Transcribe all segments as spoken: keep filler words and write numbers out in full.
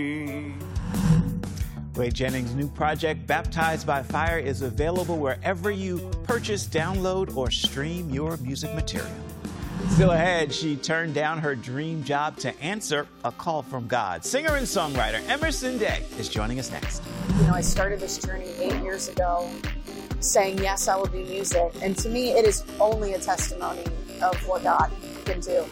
Wade Jennings' new project, Baptized by Fire, is available wherever you purchase, download, or stream your music material. Still ahead, she turned down her dream job to answer a call from God. Singer and songwriter Emerson Day is joining us next. You know, I started this journey eight years ago saying, yes, I will do music. And to me, it is only a testimony of what God can do.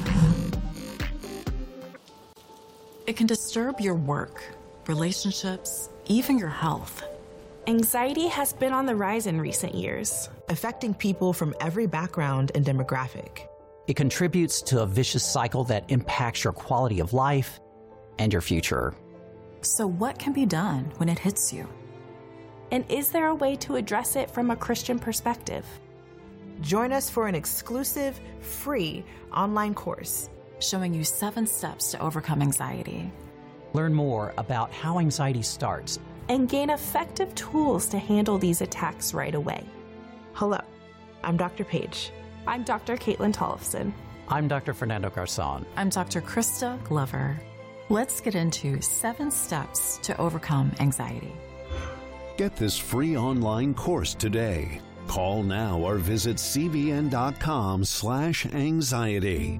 It can disturb your work, relationships, even your health. Anxiety has been on the rise in recent years, affecting people from every background and demographic. It contributes to a vicious cycle that impacts your quality of life and your future. So what can be done when it hits you? And is there a way to address it from a Christian perspective? Join us for an exclusive, free online course showing you seven steps to overcome anxiety. Learn more about how anxiety starts and gain effective tools to handle these attacks right away. Hello, I'm Doctor Paige. I'm Doctor Caitlin Tollefson. I'm Doctor Fernando Garzon. I'm Doctor Krista Glover. Let's get into seven steps to overcome anxiety. Get this free online course today. Call now or visit cbn.com slash anxiety.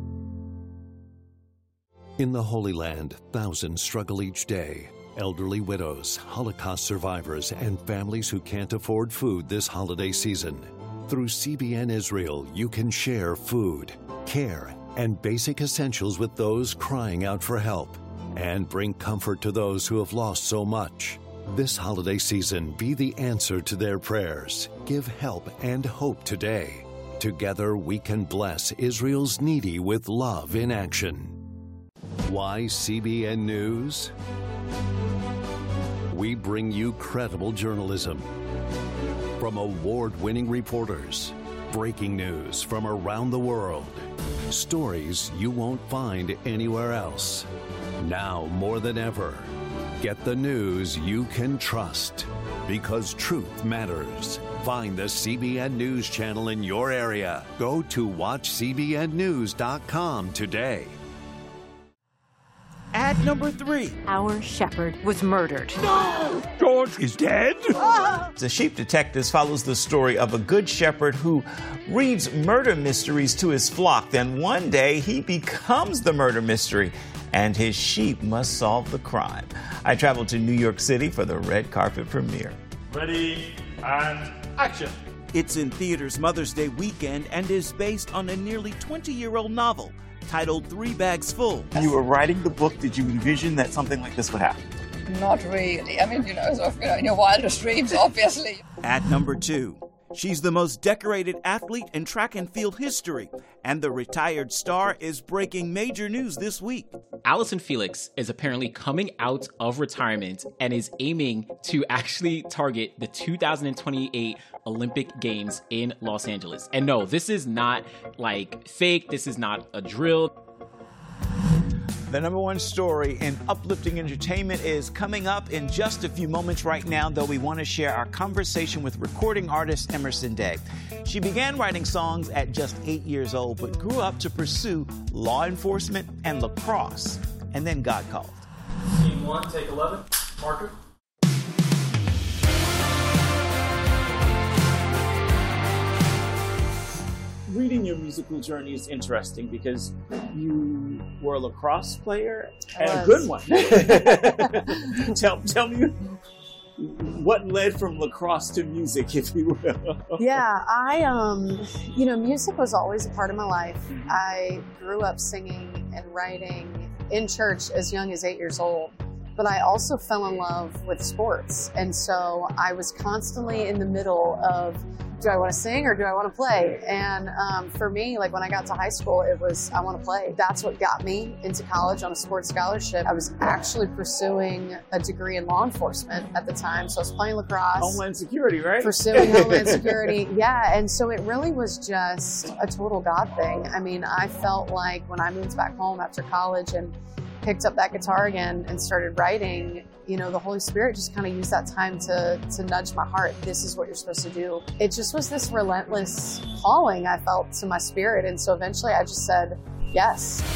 In the Holy Land, thousands struggle each day. Elderly widows, Holocaust survivors, and families who can't afford food this holiday season. Through C B N Israel, you can share food, care, and basic essentials with those crying out for help, and bring comfort to those who have lost so much. This holiday season, be the answer to their prayers. Give help and hope today. Together, we can bless Israel's needy with love in action. Why C B N News? We bring you credible journalism from award-winning reporters, breaking news from around the world, stories you won't find anywhere else. Now more than ever, get the news you can trust, because truth matters. Find the C B N News channel in your area. Go to watch c b n news dot com today. At number three, our shepherd was murdered. No! George is dead? Ah! The Sheep Detectives follows the story of a good shepherd who reads murder mysteries to his flock. Then one day he becomes the murder mystery, and his sheep must solve the crime. I traveled to New York City for the red carpet premiere. Ready and action. It's in theaters Mother's Day weekend and is based on a nearly twenty-year-old novel titled Three Bags Full. When you were writing the book, did you envision that something like this would happen? Not really. I mean, you know, sort of, you know, in your wildest dreams, obviously. At number two, she's the most decorated athlete in track and field history, and the retired star is breaking major news this week. Allyson Felix is apparently coming out of retirement and is aiming to actually target the two thousand twenty-eight Olympic Games in Los Angeles. And no, this is not like fake. This is not a drill. The number one story in uplifting entertainment is coming up in just a few moments right now, though we want to share our conversation with recording artist Emerson Day. She began writing songs at just eight years old, but grew up to pursue law enforcement and lacrosse. And then God called. Scene one, take eleven, marker. Reading your musical journey is interesting because you were a lacrosse player and a good one. tell, tell me what led from lacrosse to music, if you will. Yeah, I, um, you know, music was always a part of my life. I grew up singing and writing in church as young as eight years old. But I also fell in love with sports. And so I was constantly in the middle of, do I want to sing or do I want to play? And um, for me, like when I got to high school, it was, I want to play. That's what got me into college on a sports scholarship. I was actually pursuing a degree in law enforcement at the time. So I was playing lacrosse. Homeland Security, right? Pursuing Homeland Security. Yeah. And so it really was just a total God thing. I mean, I felt like when I moved back home after college and picked up that guitar again and started writing, you know, the Holy Spirit just kind of used that time to to nudge my heart. This is what you're supposed to do. It just was this relentless calling I felt to my spirit. And so eventually I just said, yes.